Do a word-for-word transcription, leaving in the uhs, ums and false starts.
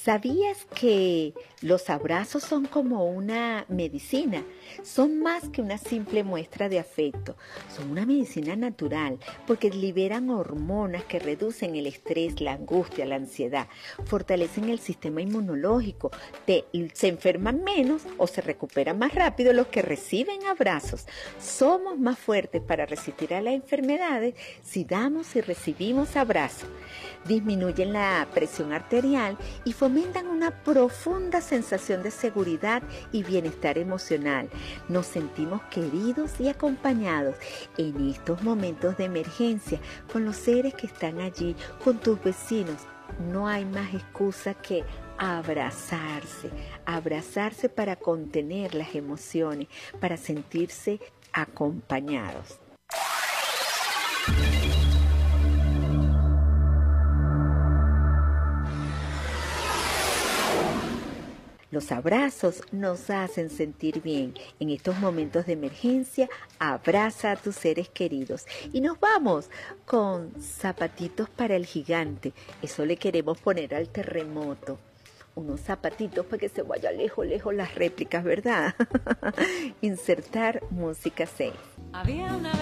¿Sabías que los abrazos son como una medicina? Son más que una simple muestra de afecto, son una medicina natural porque liberan hormonas que reducen el estrés, la angustia, la ansiedad, fortalecen el sistema inmunológico, te, se enferman menos o se recuperan más rápido los que reciben abrazos. Somos más fuertes para resistir a las enfermedades si damos y recibimos abrazos. Disminuyen la presión arterial y fomentan una profunda sensación de seguridad y bienestar emocional. Nos sentimos queridos y acompañados en estos momentos de emergencia con los seres que están allí, con tus vecinos. No hay más excusa que abrazarse, abrazarse para contener las emociones, para sentirse acompañados. Los abrazos nos hacen sentir bien. En estos momentos de emergencia, abraza a tus seres queridos. Y nos vamos con zapatitos para el gigante. Eso le queremos poner al terremoto. Unos zapatitos para que se vaya lejos, lejos las réplicas, ¿verdad? Insertar música seis. Había una